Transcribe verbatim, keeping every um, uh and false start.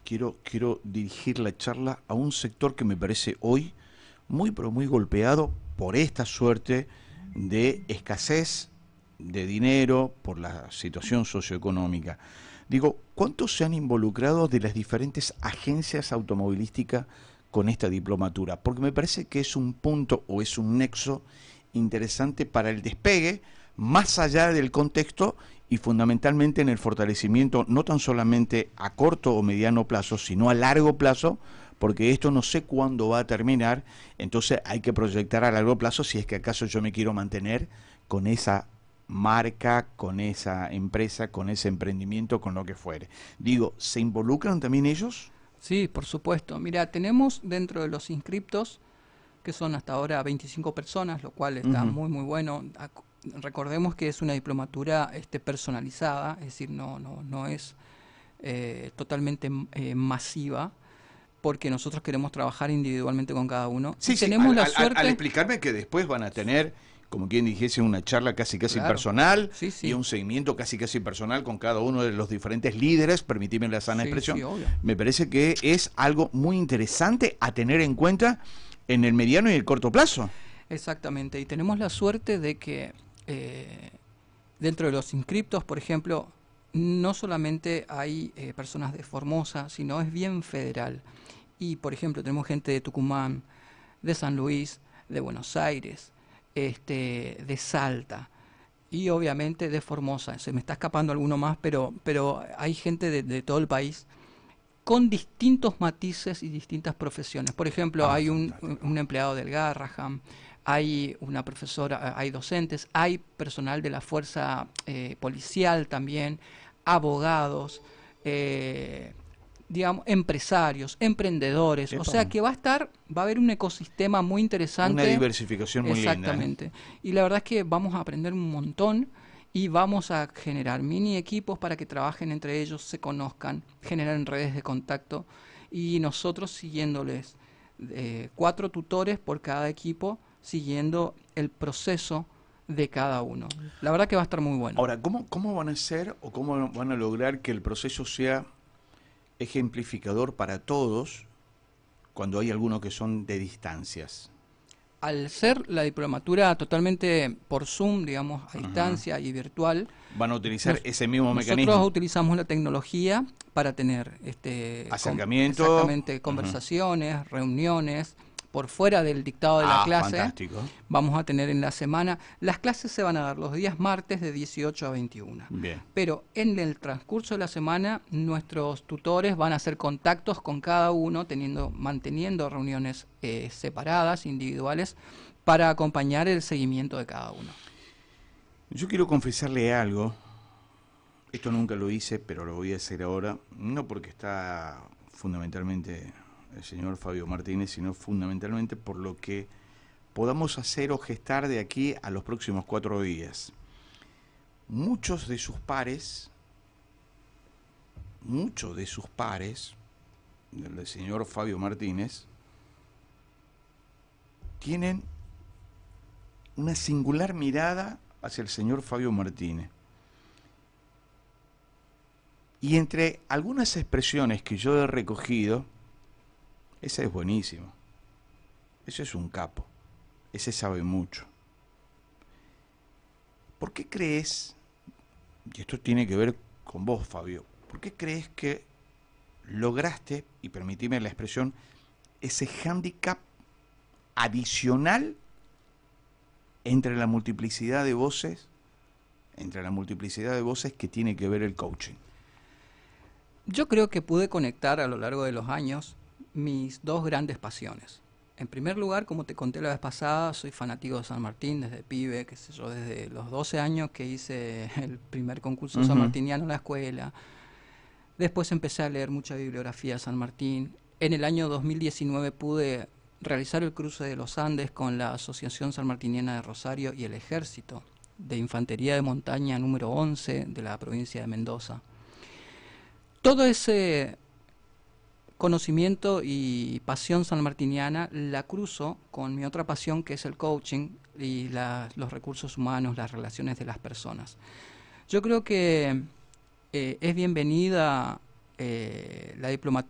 quiero, quiero dirigir la charla a un sector que me parece hoy muy, pero muy golpeado por esta suerte de escasez de dinero, por la situación socioeconómica. Digo, ¿cuántos se han involucrado de las diferentes agencias automovilísticas con esta diplomatura? Porque me parece que es un punto o es un nexo interesante para el despegue, más allá del contexto y fundamentalmente en el fortalecimiento, no tan solamente a corto o mediano plazo, sino a largo plazo, porque esto no sé cuándo va a terminar, entonces hay que proyectar a largo plazo si es que acaso yo me quiero mantener con esa marca, con esa empresa, con ese emprendimiento, con lo que fuere. Digo, ¿se involucran también ellos? Sí, por supuesto. Mira, tenemos dentro de los inscriptos, que son hasta ahora veinticinco personas, lo cual está Uh-huh. muy, muy bueno. Recordemos que es una diplomatura este, personalizada, es decir, no, no, no es eh, totalmente eh, masiva, porque nosotros queremos trabajar individualmente con cada uno. Sí, y sí, tenemos al, la al, suerte... al explicarme que después van a tener, como quien dijese, una charla casi casi Claro. personal Sí, sí. y un seguimiento casi casi personal con cada uno de los diferentes líderes, permitidme la sana Sí, expresión, sí, obvio. me parece que es algo muy interesante a tener en cuenta en el mediano y el corto plazo. Exactamente, y tenemos la suerte de que eh, dentro de los inscriptos, por ejemplo, no solamente hay eh, personas de Formosa, sino es bien federal. Y, por ejemplo, tenemos gente de Tucumán, de San Luis, de Buenos Aires, este, de Salta y obviamente de Formosa. Se me está escapando alguno más, pero, pero hay gente de, de todo el país con distintos matices y distintas profesiones. Por ejemplo, Ah, hay un, fantástico. un empleado del Garraham, hay una profesora, hay docentes, hay personal de la fuerza eh, policial también, abogados, eh, digamos, empresarios, emprendedores. Epa. O sea que va a estar, va a haber un ecosistema muy interesante. Una diversificación muy linda. Exactamente. ¿eh? Y la verdad es que vamos a aprender un montón y vamos a generar mini equipos para que trabajen entre ellos, se conozcan, generen redes de contacto y nosotros siguiéndoles eh, cuatro tutores por cada equipo, siguiendo el proceso de cada uno. La verdad que va a estar muy bueno. Ahora, ¿cómo, cómo van a hacer o cómo van a lograr que el proceso sea ejemplificador para todos cuando hay algunos que son de distancias? Al ser la diplomatura totalmente por Zoom, digamos, a distancia uh-huh. y virtual, van a utilizar nos, ese mismo nosotros mecanismo. Nosotros utilizamos la tecnología para tener este acercamiento, con, exactamente, conversaciones, uh-huh. reuniones, por fuera del dictado de ah, la clase. Fantástico. Vamos a tener en la semana, las clases se van a dar los días martes de dieciocho a veintiuno. Bien. Pero en el transcurso de la semana nuestros tutores van a hacer contactos con cada uno, teniendo, manteniendo reuniones eh, separadas, individuales, para acompañar el seguimiento de cada uno. Yo quiero confesarle algo, esto nunca lo hice, pero lo voy a hacer ahora, no porque está fundamentalmente el señor Fabio Martínez, sino fundamentalmente por lo que podamos hacer o gestar de aquí a los próximos cuatro días. Muchos de sus pares, muchos de sus pares, del señor Fabio Martínez, tienen una singular mirada hacia el señor Fabio Martínez. Y entre algunas expresiones que yo he recogido, ese es buenísimo. Ese es un capo. Ese sabe mucho. ¿Por qué crees, y esto tiene que ver con vos, Fabio, por qué crees que lograste, y permitime la expresión, ese hándicap adicional entre la multiplicidad de voces, entre la multiplicidad de voces que tiene que ver el coaching? Yo creo que pude conectar a lo largo de los años mis dos grandes pasiones. En primer lugar, como te conté la vez pasada, soy fanático de San Martín desde pibe, qué sé yo, desde los doce años que hice el primer concurso uh-huh. sanmartiniano en la escuela. Después empecé a leer mucha bibliografía de San Martín. En el año dos mil diecinueve pude realizar el cruce de los Andes con la Asociación Sanmartiniana de Rosario y el Ejército de Infantería de Montaña número once de la provincia de Mendoza. Todo ese conocimiento y pasión sanmartiniana la cruzo con mi otra pasión, que es el coaching y la, los recursos humanos, las relaciones de las personas. Yo creo que eh, es bienvenida eh, la diplomatura